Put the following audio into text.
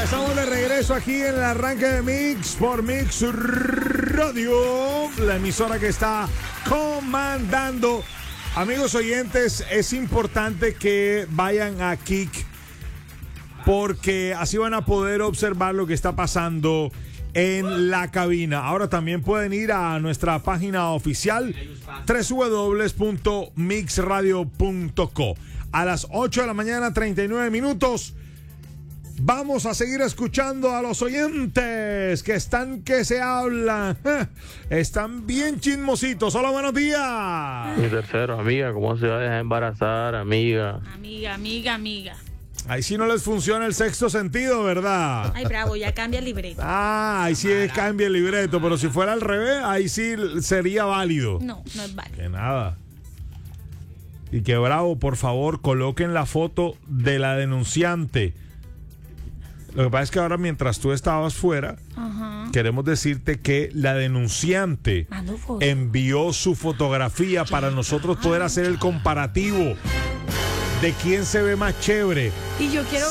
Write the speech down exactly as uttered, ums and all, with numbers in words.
estamos de regreso aquí en el arranque de Mix por Mix Radio, la emisora que está comandando. Amigos oyentes, es importante que vayan a Kik porque así van a poder observar lo que está pasando en la cabina. Ahora también pueden ir a nuestra página oficial doble u doble u doble u punto mix radio punto co. A las ocho de la mañana, treinta y nueve minutos. Vamos a seguir escuchando a los oyentes que están que se hablan. Están bien chismositos. Hola, buenos días. Mi tercero, amiga, ¿cómo se va a dejar embarazar, amiga? Amiga, amiga, amiga. Ahí sí no les funciona el sexto sentido, ¿verdad? Ay, bravo, ya cambia el libreto. Ah, ahí sí cambia el libreto, pero si fuera al revés, ahí sí sería válido. No, no es válido. Que nada. Y que bravo, por favor, coloquen la foto de la denunciante. Lo que pasa es que ahora, mientras tú estabas fuera, Ajá. queremos decirte que la denunciante Mando foto. envió su fotografía para nosotros poder hacer el comparativo de quién se ve más chévere. Y yo quiero